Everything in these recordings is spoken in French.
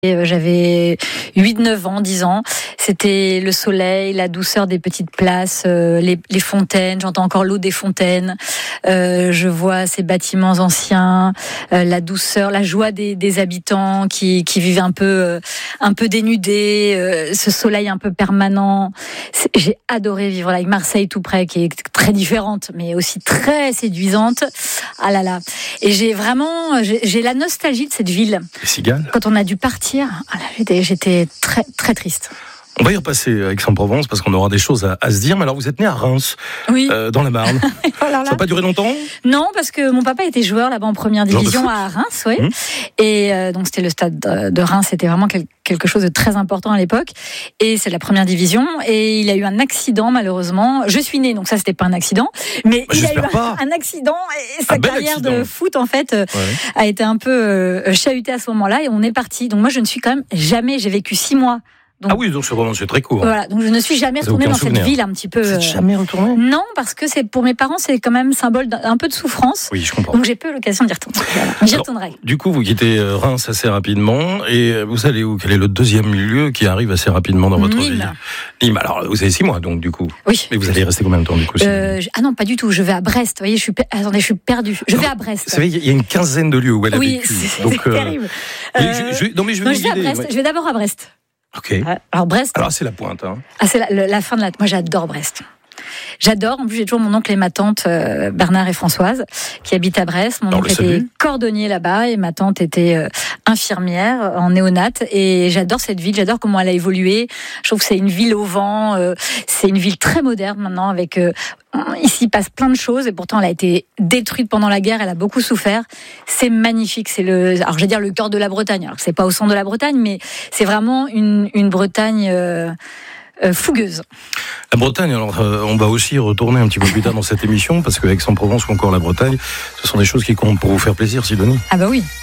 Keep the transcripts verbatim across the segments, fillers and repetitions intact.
J'avais huit neuf ans, dix ans. C'était le soleil, la douceur des petites places, euh, les, les fontaines. J'entends encore l'eau des fontaines. Euh, je vois ces bâtiments anciens, euh, la douceur, la joie des, des habitants qui, qui vivent un peu, euh, un peu dénudés. Euh, ce soleil un peu permanent. C'est, j'ai adoré vivre là, avec Marseille tout près, qui est très différente, mais aussi très séduisante. Ah là là. Et j'ai vraiment, j'ai, j'ai la nostalgie de cette ville. Les cigales. Quand on a dû partir. Ah là, j'étais, j'étais très, très triste. On va y repasser à Aix-en-Provence parce qu'on aura des choses à, à se dire. Mais alors, vous êtes né à Reims, oui. euh, dans la Marne. Alors là, ça n'a pas duré longtemps ? Non, parce que mon papa était joueur là-bas en première division à Reims, oui. Mmh. Et euh, donc c'était le stade de Reims, c'était vraiment quel, quelque chose de très important à l'époque. Et c'est la première division. Et il a eu un accident malheureusement. Je suis née, donc ça c'était pas un accident, mais bah, il a eu pas. un, un accident et sa un carrière accident. de foot en fait ouais. a été un peu euh, chahutée à ce moment-là. Et on est parti. Donc moi je ne suis quand même jamais. J'ai vécu six mois. Donc, ah oui, donc c'est vraiment c'est très court. Voilà, donc je ne suis jamais retournée dans souvenir. cette ville un petit peu. Vous n'êtes jamais retournée ? Non, parce que c'est pour mes parents, c'est quand même symbole d'un peu de souffrance. Oui, je comprends. Donc j'ai peu eu l'occasion d'y retourner. Voilà. J'y Alors, retournerai. Du coup, vous quittez Reims assez rapidement et vous allez où ? Quel est le deuxième lieu qui arrive assez rapidement dans votre Nîmes. vie ? Nîmes. Alors, vous avez six mois, donc du coup. Oui. Mais vous allez rester combien de temps du coup ? euh, je... Ah non, pas du tout. Je vais à Brest. Vous voyez, je suis. Per... Attendez, je suis perdue. Je non, vais à Brest. Vous savez, il y a une quinzaine de lieux où elle a oui, vécu. Oui, c'est, donc, c'est euh... terrible. Euh... Euh... Je, je... Non, mais je vais non, vous je vais guider, à Brest. ouais. Je vais d'abord à Brest. Ok. Alors Brest. Alors c'est la pointe. Hein. Ah, c'est la, la fin de la. Moi, j'adore Brest. J'adore. En plus, j'ai toujours mon oncle et ma tante euh, Bernard et Françoise qui habitent à Brest. Mon Alors, oncle était cordonnier là-bas et ma tante était euh, infirmière en néonate. Et j'adore cette ville. J'adore comment elle a évolué. Je trouve que c'est une ville au vent. Euh, c'est une ville très moderne maintenant. Avec euh, ici il passe plein de choses et pourtant elle a été détruite pendant la guerre. Elle a beaucoup souffert. C'est magnifique. C'est le. Alors je vais dire le cœur de la Bretagne. Alors c'est pas au centre de la Bretagne, mais c'est vraiment une une Bretagne. Euh, Euh, fougueuse. La Bretagne, alors euh, on va aussi retourner un petit peu plus tard dans cette émission parce que Aix-en-Provence ou encore la Bretagne, ce sont des choses qui comptent pour vous faire plaisir, Sidonie. Ah bah oui.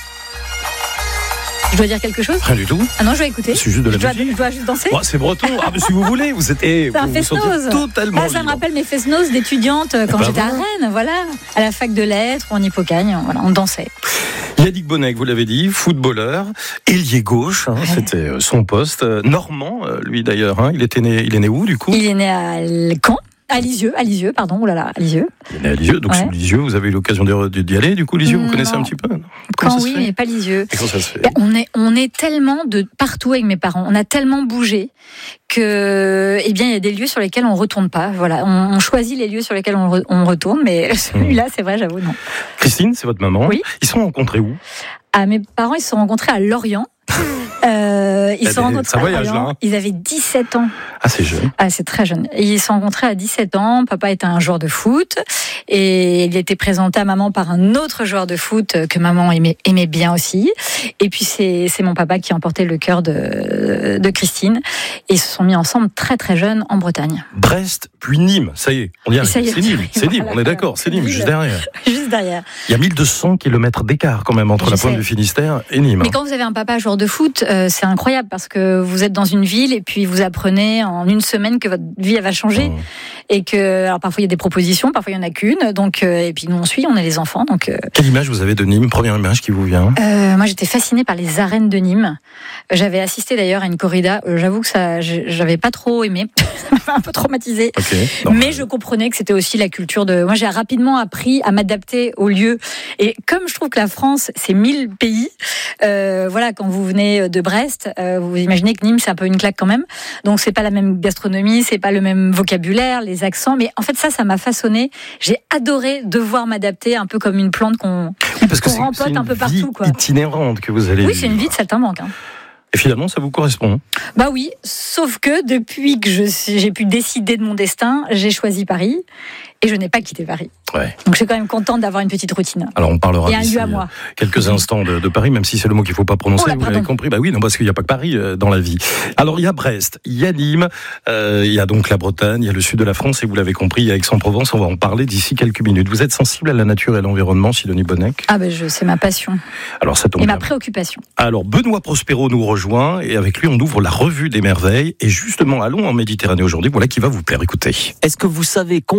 Je dois dire quelque chose ? Rien du tout. Ah non, je vais écouter. C'est juste de la je musique. Dois, je dois juste danser. Oh, c'est breton. Ah, mais si vous voulez, vous êtes. C'est un fest-noz. Totalement. Ah, ça me rappelle mes fest-noz d'étudiante quand bah j'étais voilà. à Rennes, voilà, à la fac de lettres ou en Hippocagne, voilà, on dansait. Yannick Bonnec, vous l'avez dit, footballeur, ailier gauche, hein, ouais. C'était son poste. Normand, lui d'ailleurs, hein, il était né, il est né où du coup ? Il est né à Caen. À Lisieux, à Lisieux, pardon, oh là là, à Lisieux. Il est né à Lisieux, donc ouais. Sous Lisieux, vous avez eu l'occasion d'y aller, du coup, Lisieux, vous non. connaissez un petit peu ? Quand oui, mais pas Lisieux. Et comment ça se fait ? Ben, on est, on est tellement de partout avec mes parents, on a tellement bougé que, eh bien, il y a des lieux sur lesquels on retourne pas. Voilà, on, on choisit les lieux sur lesquels on, re, on retourne, mais celui-là, c'est vrai, j'avoue, non. Christine, c'est votre maman. Oui. Ils se sont rencontrés où ? Ah, mes parents, ils se sont rencontrés à Lorient. Euh, ils se sont rencontrés ça voyage, à là, hein. Ils avaient dix-sept ans. Ah, c'est jeune. Ah, c'est très jeune. Et ils se sont rencontrés à dix-sept ans. Papa était un joueur de foot et il était présenté à maman par un autre joueur de foot que maman aimait, aimait bien aussi. Et puis c'est, c'est mon papa qui a emporté le cœur de, de Christine. Et ils se sont mis ensemble très très jeunes en Bretagne. Brest, puis Nîmes. Ça y est, on y arrive. Ça y est, c'est Nîmes, c'est Nîmes. Voilà, on est d'accord. C'est Nîmes, juste derrière. Juste derrière. Il y a mille deux cents kilomètres d'écart quand même entre Je la pointe sais. du Finistère et Nîmes. Mais quand vous avez un papa joueur de foot, euh, c'est incroyable parce que vous êtes dans une ville et puis vous apprenez en une semaine que votre vie elle va changer. Mmh. Et que, alors parfois il y a des propositions, parfois il y en a qu'une. Donc, euh, et puis nous on suit, on est les enfants. Donc. Euh... Quelle image vous avez de Nîmes ? Première image qui vous vient ? euh, Moi j'étais fascinée par les arènes de Nîmes. J'avais assisté d'ailleurs à une corrida. Euh, j'avoue que ça, j'avais pas trop aimé. Ça m'a un peu traumatisée. Okay. Mais je comprenais que c'était aussi la culture de. Moi j'ai rapidement appris à m'adapter au lieu. Et comme je trouve que la France c'est mille pays, euh, voilà, quand vous venez de Brest, euh, vous imaginez que Nîmes c'est un peu une claque quand même. Donc c'est pas la même gastronomie, c'est pas le même vocabulaire, les accents, mais en fait ça, ça m'a façonné. J'ai adoré devoir m'adapter un peu comme une plante qu'on, oui, parce que qu'on c'est, rempote c'est un peu partout. Quoi. Itinérante que vous allez. Oui, c'est une vie de saltimbanque. Hein. Et finalement, ça vous correspond ? Bah oui, sauf que depuis que je, j'ai pu décider de mon destin, j'ai choisi Paris et je n'ai pas quitté Paris. Ouais. Donc je suis quand même contente d'avoir une petite routine. Alors on parlera et un d'ici lieu à moi. quelques instants de, de Paris, même si c'est le mot qu'il ne faut pas prononcer, oh là, vous l'avez compris. Bah oui, non, parce qu'il n'y a pas que Paris euh, dans la vie. Alors il y a Brest, il y a Nîmes, euh, il y a donc la Bretagne, il y a le sud de la France, et vous l'avez compris, il y a Aix-en-Provence. On va en parler d'ici quelques minutes. Vous êtes sensible à la nature et à l'environnement, Sidonie Bonnec ? Ah ben je, c'est ma passion. Alors ça tombe et bien. ma préoccupation. Alors Benoît Prospero nous rejoint et avec lui on ouvre la revue des merveilles. Et justement, allons en Méditerranée aujourd'hui. Voilà qui va vous plaire. Écoutez. Est-ce que vous savez combien on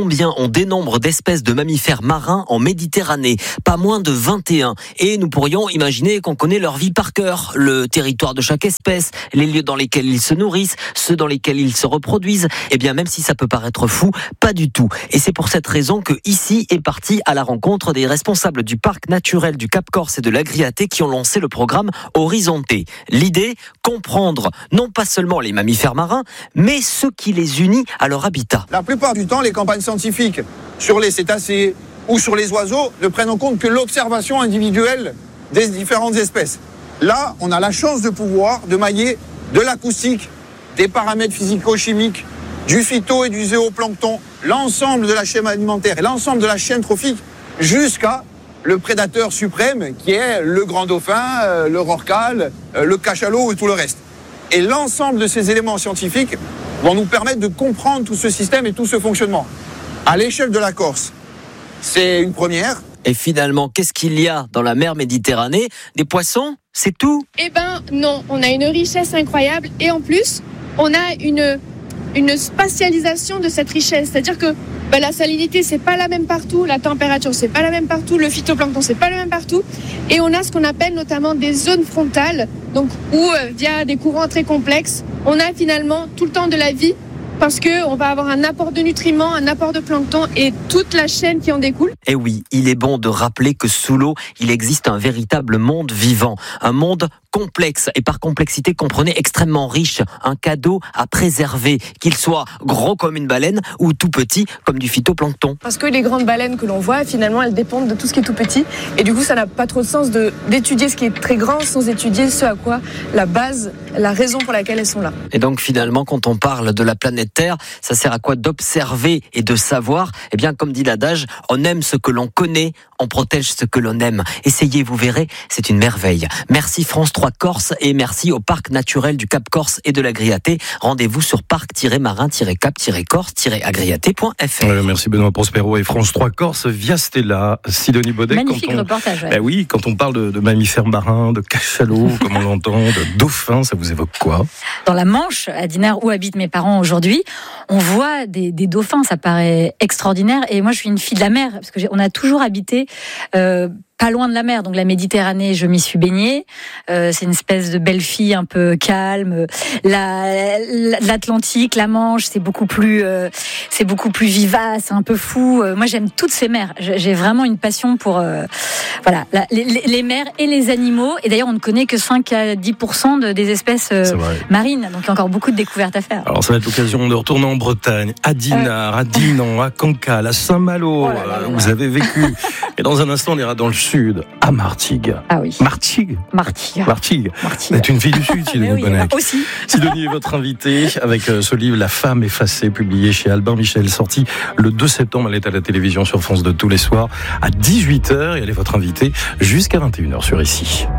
dénombre d'espèces de mammifères marins en Méditerranée. Pas moins de vingt et un. Et nous pourrions imaginer qu'on connaît leur vie par cœur. Le territoire de chaque espèce, les lieux dans lesquels ils se nourrissent, ceux dans lesquels ils se reproduisent. Eh bien, même si ça peut paraître fou, pas du tout. Et c'est pour cette raison que ici est parti à la rencontre des responsables du parc naturel du Cap Corse et de l'Agriaté qui ont lancé le programme Horizonté. L'idée, comprendre non pas seulement les mammifères marins, mais ce qui les unit à leur habitat. La plupart du temps, les campagnes scientifiques sur les cétacés ou sur les oiseaux ne prennent en compte que l'observation individuelle des différentes espèces. Là, on a la chance de pouvoir de mailler de l'acoustique, des paramètres physico-chimiques, du phyto et du zooplancton, l'ensemble de la chaîne alimentaire et l'ensemble de la chaîne trophique, jusqu'à le prédateur suprême qui est le grand dauphin, euh, le rorqual, euh, le cachalot et tout le reste. Et l'ensemble de ces éléments scientifiques vont nous permettre de comprendre tout ce système et tout ce fonctionnement. À l'échelle de la Corse, c'est une première. Et finalement, qu'est-ce qu'il y a dans la mer Méditerranée ? Des poissons ? C'est tout ? Eh ben non, on a une richesse incroyable et en plus, on a une, une spatialisation de cette richesse. C'est-à-dire que ben, la salinité, c'est pas la même partout, la température, c'est pas la même partout, le phytoplancton, c'est pas le même partout. Et on a ce qu'on appelle notamment des zones frontales, donc où, euh, via des courants très complexes, on a finalement tout le temps de la vie, parce qu'on va avoir un apport de nutriments, un apport de plancton et toute la chaîne qui en découle. Et oui, il est bon de rappeler que sous l'eau, il existe un véritable monde vivant, un monde complexe, et par complexité, comprenez, extrêmement riche, un cadeau à préserver, qu'il soit gros comme une baleine ou tout petit comme du phytoplancton. Parce que les grandes baleines que l'on voit, finalement, elles dépendent de tout ce qui est tout petit, et du coup, ça n'a pas trop de sens de, d'étudier ce qui est très grand sans étudier ce à quoi la base, la raison pour laquelle elles sont là. Et donc finalement, quand on parle de la planète Terre, ça sert à quoi d'observer et de savoir ? Eh bien, comme dit l'adage, on aime ce que l'on connaît, on protège ce que l'on aime. Essayez, vous verrez, c'est une merveille. Merci France trois Corse et merci au parc naturel du Cap Corse et de l'Agriaté. Rendez-vous sur parc-marin-cap-corse-agriaté point f r. Euh, merci Benoît Prospero et France trois Corse via Stella. Sidonie Baudet. Magnifique quand on... reportage. Ouais. Eh oui, quand on parle de, de mammifères marins, de cachalots, comme on l'entend, de dauphins, ça vous évoque quoi ? Dans la Manche, à Dinard, où habitent mes parents aujourd'hui, on voit des, des dauphins, ça paraît extraordinaire. Et moi, je suis une fille de la mer, parce que j'ai, on a toujours habité euh, pas loin de la mer. Donc la Méditerranée, je m'y suis baignée. Euh, c'est une espèce de belle fille un peu calme. La, L'Atlantique, la Manche, c'est beaucoup plus, euh, c'est beaucoup plus vivace, un peu fou. Euh, moi, j'aime toutes ces mers. J'ai vraiment une passion pour, euh, voilà, la, les, les mers et les animaux. Et d'ailleurs, on ne connaît que cinq à dix pour cent de, des espèces euh, marines. Donc il y a encore beaucoup de découvertes à faire. Alors ça va être l'occasion de retourner en Bretagne, à Dinard, euh... à Dinan, à Cancale, à Saint-Malo. Oh là là là là. Vous avez vécu. Et dans un instant, on ira dans le sud, à Martigues. Ah oui. Martigues. Martigues. Martigues. Vous êtes une fille du sud, Sidonie oui, Bonnec. Aussi. Sidonie est votre invitée avec ce livre La femme effacée, publié chez Albin Michel, sorti le deux septembre. Elle est à la télévision sur France deux tous les soirs à dix-huit heures et elle est votre invitée jusqu'à vingt et une heures sur Ici.